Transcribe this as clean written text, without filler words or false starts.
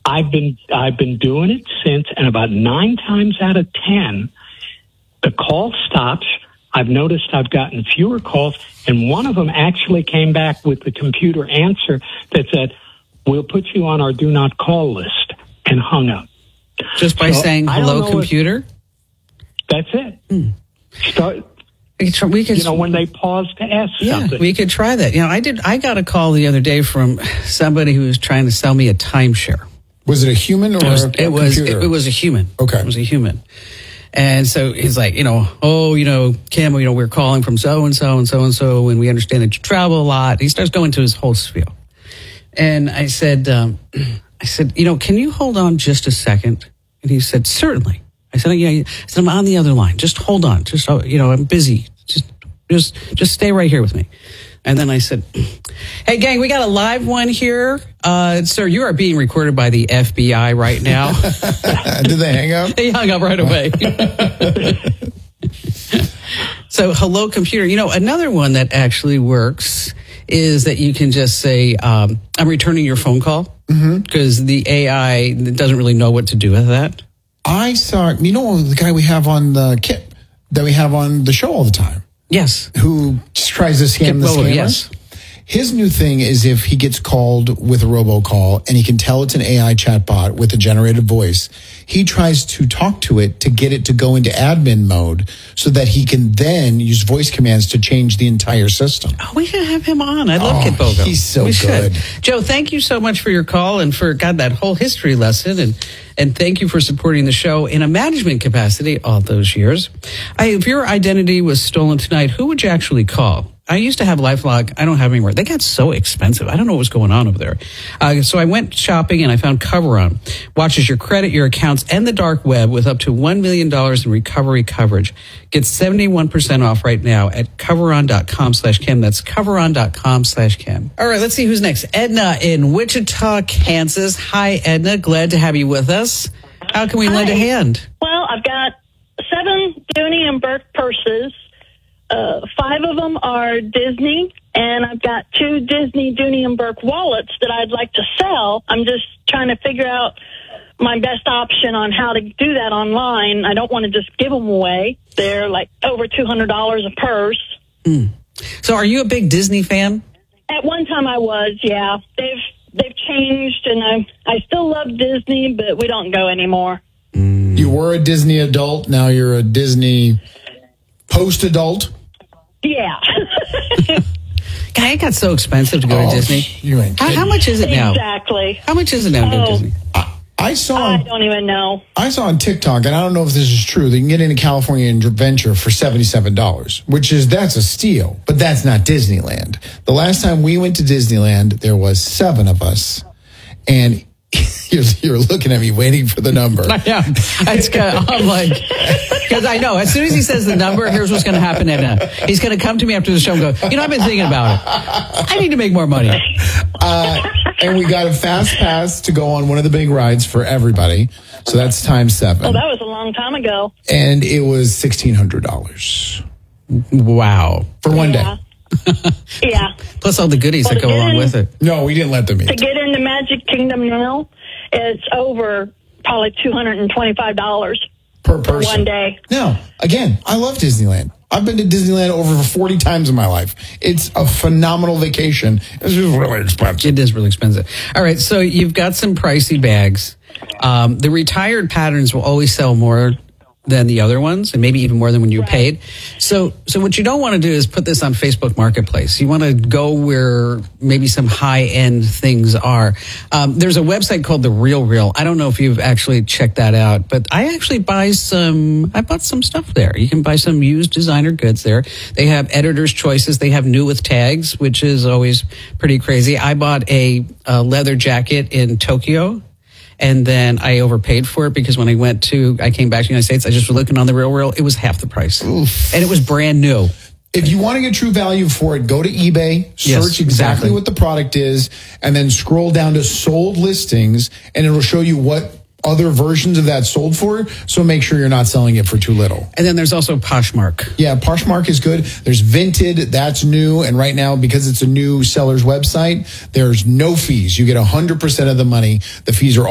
I've been doing it since, and about 9 times out of 10, the call stops. I've noticed I've gotten fewer calls, and one of them actually came back with the computer answer that said, "We'll put you on our do not call list," and hung up. Just by saying hello, computer? That's it. Start. We could, when they pause to ask something. We could try that. I got a call the other day from somebody who was trying to sell me a timeshare. Was it a human or a computer? It was a human. Okay. It was a human. And so he's like, Kim, we're calling from so-and-so and so-and-so, and we understand that you travel a lot. He starts going to his whole spiel. And I said, can you hold on just a second? And he said, certainly. I said, yeah. I said, I'm on the other line. Just hold on. Just, I'm busy. Just stay right here with me. And then I said, hey, gang, we got a live one here. Sir, you are being recorded by the FBI right now. Did they hang up? They hung up right away. So, hello, computer. Another one that actually works is that you can just say, I'm returning your phone call. Because the AI doesn't really know what to do with that. I saw, the guy we have on the Kip that we have on the show all the time. Yes. Who tries to scam the scammers. Yes. His new thing is if he gets called with a robocall and he can tell it's an AI chatbot with a generated voice, he tries to talk to it to get it to go into admin mode so that he can then use voice commands to change the entire system. Oh, we should have him on. I love Kit Bogo. He's so good. Joe, thank you so much for your call and for that whole history lesson. And thank you for supporting the show in a management capacity all those years. If your identity was stolen tonight, who would you actually call? I used to have LifeLock. I don't have anymore. They got so expensive. I don't know what's going on over there. So I went shopping and I found Coveron. Watches your credit, your accounts, and the dark web with up to $1 million in recovery coverage. Get 71% off right now at Coveron.com/Kim. That's Coveron.com/Kim. All right, let's see who's next. Edna in Wichita, Kansas. Hi, Edna. Glad to have you with us. How can we lend a hand? Well, I've got 7 Dooney and Burke purses. 5 of them are Disney, and I've got 2 Disney Dooney and Burke wallets that I'd like to sell. I'm just trying to figure out my best option on how to do that online. I don't want to just give them away. They're like over $200 a purse. So are you a big Disney fan? At one time I was, yeah. They've changed, and I still love Disney, but we don't go anymore. You were a Disney adult, now you're a Disney post-adult? Yeah. God, it got so expensive to go to Disney. You ain't kidding. How much is it now? Exactly. How much is it now to go to Disney? I don't even know. I saw on TikTok, and I don't know if this is true, they can get into California Adventure for $77, that's a steal, but that's not Disneyland. The last time we went to Disneyland, there was 7 of us, and you're looking at me waiting for the number. Yeah, I'm like, because I know as soon as he says the number, here's what's going to happen. Edna, he's going to come to me after the show and go, I've been thinking about it. I need to make more money. And we got a fast pass to go on one of the big rides for everybody. So that's times 7. Well, that was a long time ago. And it was $1,600. Wow. For one day. Yeah. Plus all the goodies that go along with it. No, we didn't let them eat. To get into Magic Kingdom now, it's over probably $225 per person. For one day. No, again, I love Disneyland. I've been to Disneyland over 40 times in my life. It's a phenomenal vacation. It's just really expensive. It is really expensive. All right, so you've got some pricey bags. The retired patterns will always sell more than the other ones, and maybe even more than when you're paid. So what you don't want to do is put this on Facebook Marketplace. You want to go where maybe some high-end things are. There's a website called The Real Real. I don't know if you've actually checked that out, but I actually bought some stuff there. You can buy some used designer goods there. They have editor's choices. They have new with tags, which is always pretty crazy. I bought a leather jacket in Tokyo. And then I overpaid for it because when I came back to the United States, I just was looking on The Real Real. It was half the price. Oof. And it was brand new. If you want to get true value for it, go to eBay, search exactly what the product is, and then scroll down to sold listings, and it'll show you what other versions of that sold for. So make sure you're not selling it for too little. And then there's also Poshmark. Yeah, Poshmark is good. There's Vinted, that's new. And right now, because it's a new seller's website, there's no fees. You get 100% of the money. The fees are